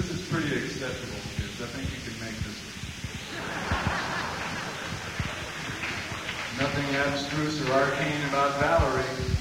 This is pretty acceptable, kids. I think you can make this one. Nothing abstruse or arcane about Valerie.